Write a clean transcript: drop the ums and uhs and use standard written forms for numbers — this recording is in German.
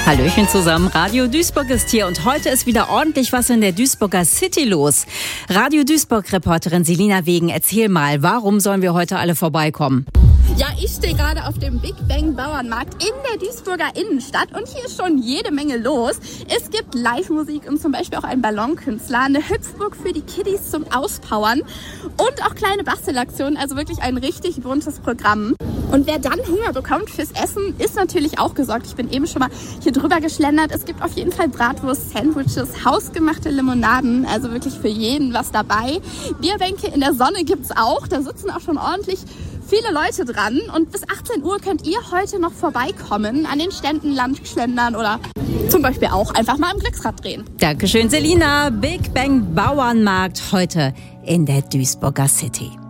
Hallöchen zusammen, Radio Duisburg ist hier und heute ist wieder ordentlich was in der Duisburger City los. Radio Duisburg-Reporterin Selina Wegen, erzähl mal, warum sollen wir heute alle vorbeikommen? Ja, ich stehe gerade auf dem Big Bang Bauernmarkt in der Duisburger Innenstadt und hier ist schon jede Menge los. Es gibt Live-Musik und zum Beispiel auch einen Ballonkünstler, eine Hüpfburg für die Kiddies zum Auspowern und auch kleine Bastelaktionen, also wirklich ein richtig buntes Programm. Und wer dann Hunger bekommt fürs Essen, ist natürlich auch gesorgt. Ich bin eben schon mal hier drüber geschlendert. Es gibt auf jeden Fall Bratwurst, Sandwiches, hausgemachte Limonaden, also wirklich für jeden was dabei. Bierbänke in der Sonne gibt's auch, da sitzen auch schon ordentlich viele Leute dran und bis 18 Uhr könnt ihr heute noch vorbeikommen, an den Ständen lang schlendern oder zum Beispiel auch einfach mal im Glücksrad drehen. Dankeschön, Selina. Big Bang Bauernmarkt heute in der Duisburger City.